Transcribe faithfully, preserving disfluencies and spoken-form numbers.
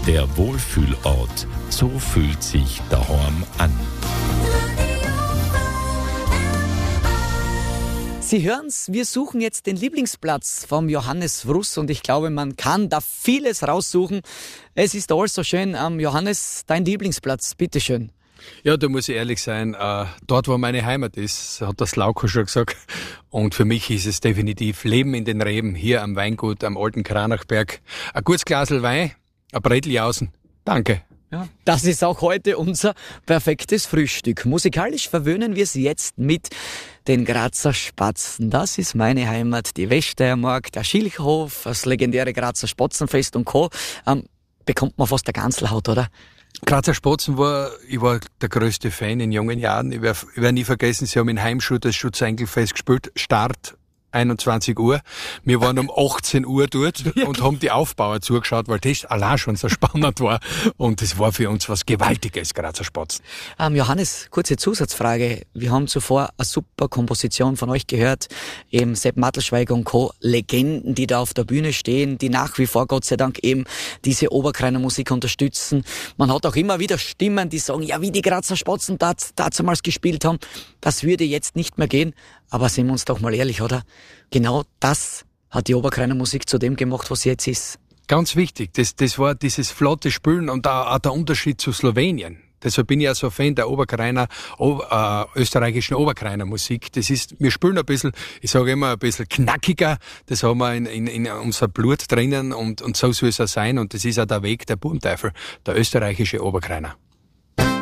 der Wohlfühlort. So fühlt sich daheim an. Sie hören's, wir suchen jetzt den Lieblingsplatz vom Johannes Fruss und ich glaube, man kann da vieles raussuchen. Es ist alles so schön. Ähm, Johannes, dein Lieblingsplatz, bitteschön. Ja, da muss ich ehrlich sein, äh, dort wo meine Heimat ist, hat das Lauko schon gesagt. Und für mich ist es definitiv Leben in den Reben, hier am Weingut, am alten Kranachberg. Ein gutes Glasl Wein, ein Brätli außen. Danke. Ja, das ist auch heute unser perfektes Frühstück. Musikalisch verwöhnen wir es jetzt mit den Grazer Spatzen. Das ist meine Heimat, die Weststeiermark, der Schilchhof, das legendäre Grazer Spatzenfest und Co. Ähm, bekommt man fast der Ganzelhaut, oder? Grazer Spatzen war, ich war der größte Fan in jungen Jahren. Ich werde werd nie vergessen, sie haben in Heimschul das Schutzeinkelfest gespielt. Start einundzwanzig Uhr. Wir waren um achtzehn Uhr dort und haben die Aufbauer zugeschaut, weil das allein schon so spannend war. Und das war für uns was Gewaltiges, Grazer Spatzen. Ähm, Johannes, kurze Zusatzfrage. Wir haben zuvor eine super Komposition von euch gehört. Eben Sepp Mattelschweiger und Co. Legenden, die da auf der Bühne stehen, die nach wie vor, Gott sei Dank, eben diese Oberkreiner Musik unterstützen. Man hat auch immer wieder Stimmen, die sagen, ja, wie die Grazer Spatzen damals gespielt haben, das würde jetzt nicht mehr gehen. Aber sind wir uns doch mal ehrlich, oder? Genau das hat die Oberkreiner Musik zu dem gemacht, was sie jetzt ist. Ganz wichtig, das, das war dieses flotte Spülen und auch, auch der Unterschied zu Slowenien. Deshalb bin ich ja so Fan der Oberkreiner, äh, österreichischen Oberkreiner Musik. Das ist, wir spielen ein bisschen, ich sage immer ein bisschen knackiger. Das haben wir in, in, in unser Blut drinnen und, und so soll es auch sein. Und das ist auch der Weg der Burmteufel, der österreichische Oberkreiner.